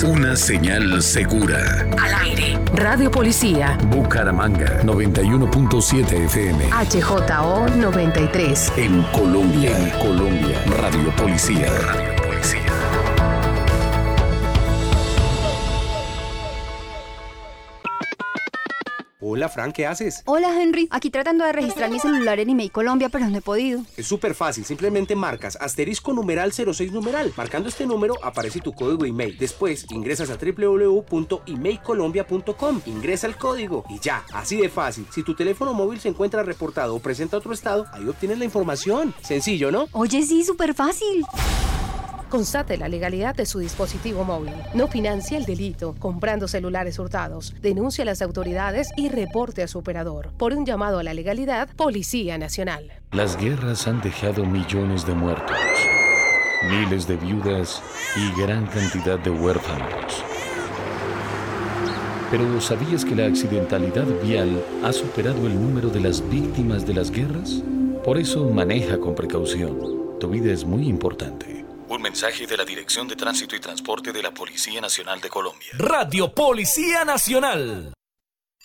Una señal segura. Al aire. Radio Policía. Bucaramanga 91.7 FM. HJO 93. En Colombia. Radio Policía. Hola, Fran, ¿qué haces? Hola, Henry. Aquí tratando de registrar mi celular en Email Colombia, pero no he podido. Es súper fácil. Simplemente marcas asterisco numeral 06 numeral. Marcando este número aparece tu código email. Después ingresas a www.emailcolombia.com. Ingresa el código y ya. Así de fácil. Si tu teléfono móvil se encuentra reportado o presenta otro estado, ahí obtienes la información. Sencillo, ¿no? Oye, sí, súper fácil. Constate la legalidad de su dispositivo móvil. No financia el delito comprando celulares hurtados. Denuncie a las autoridades y reporte a su operador. Por un llamado a la legalidad, Policía Nacional. Las guerras han dejado millones de muertos, miles de viudas y gran cantidad de huérfanos. Pero ¿sabías que la accidentalidad vial ha superado el número de las víctimas de las guerras? Por eso maneja con precaución. Tu vida es muy importante. Un mensaje de la Dirección de Tránsito y Transporte de la Policía Nacional de Colombia. Radio Policía Nacional.